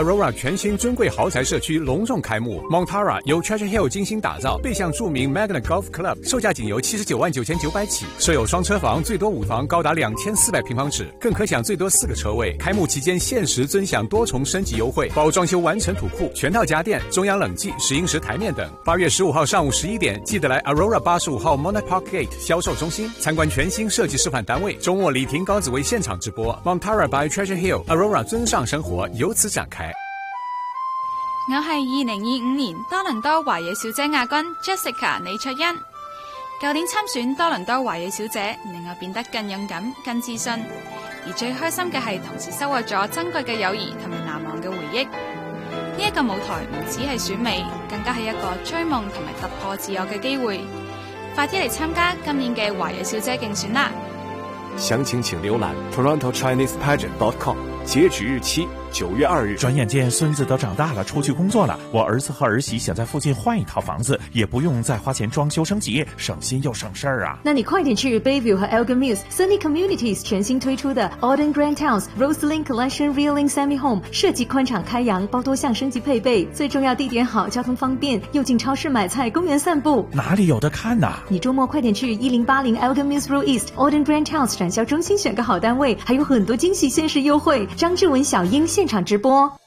Aurora 全新尊贵豪宅社区隆重开幕。Montara 由 Treasure Hill 精心打造，背向著名 Magna Golf Club， 售价仅由79.999起，设有双车房，最多5房，高达2400平方尺，更可享最多4个车位。开幕期间限时尊享多重升级优惠，包装修完成土库、全套家电、中央冷气、10英尺台面等。8月15号上午11点，记得来 Aurora 85号 Monarch Park Gate 销售中心参观全新设计示范单位。周末李婷、高子薇现场直播 Montara by Treasure Hill， Aurora 尊上生活由此展開。 我係2025年多倫多華裔小姐亞軍 Jessica 李卓欣。舊年參選多倫多華裔小姐，令我變得更勇敢、更自信。而最開心嘅係同時收穫咗珍貴嘅友誼同埋難忘嘅回憶。呢一個舞台唔只係選美，更加係一個追夢同埋突破自我嘅機會。快啲嚟參加今年嘅華裔小姐競選啦！ 詳情請瀏覽 TorontoChinesePageant.com， 截止日期9月2日。 轉眼間孫子都長大了，出去工作了，我兒子和兒媳想在附近換一套房子，也不用再花錢裝修升級，省心又省事兒啊。 那你快點去 Bayview 和 Elgin Mills Sunny Communities 全新推出的 Auden Grand Towns Roseland Collection Reeling Semi Home， 設計寬敞開揚，包多項升級配備，最重要地點好，交通方便，又近超市買菜，公園散步。 哪裡有得看呢？ 你周末快點去1080 Elgin Mills Road East Auden Grand Towns 展銷中心選個好單位，還有很多驚喜限時優惠。張志文、小英現場直播。